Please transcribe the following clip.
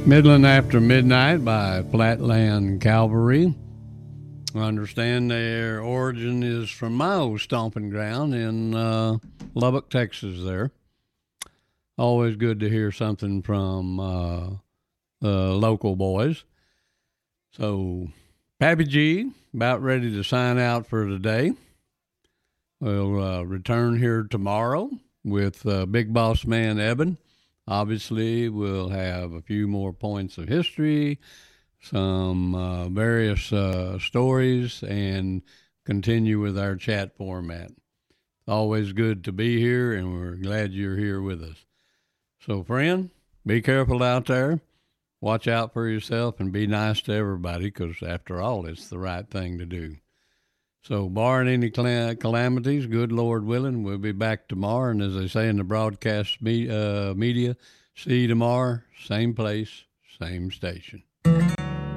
Midland After Midnight by Flatland Cavalry. I understand their origin is from my old stomping ground in Lubbock, Texas there. Always good to hear something from the local boys. So, Pappy G, about ready to sign out for today. We'll return here tomorrow with Big Boss Man Eben. Obviously, we'll have a few more points of history, some various stories, and continue with our chat format. Always good to be here, and we're glad you're here with us. So, friend, be careful out there. Watch out for yourself and be nice to everybody because, after all, it's the right thing to do. So, barring any calamities, good Lord willing, we'll be back tomorrow. And as they say in the broadcast media, see you tomorrow, same place, same station.